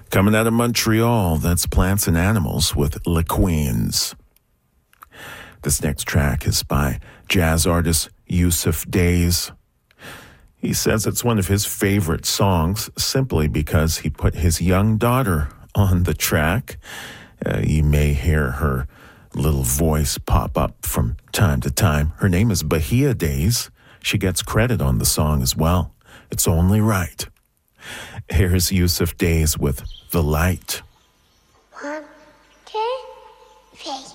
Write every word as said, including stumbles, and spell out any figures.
Coming out of Montreal, that's Plants and Animals with Le Queens. This next track is by jazz artist Yusuf Days. He says it's one of his favorite songs simply because he put his young daughter on the track. Uh, you may hear her little voice pop up from time to time. Her name is Bahia Days. She gets credit on the song as well. It's only right. Here's Yusuf Days with The Light. One, two, three.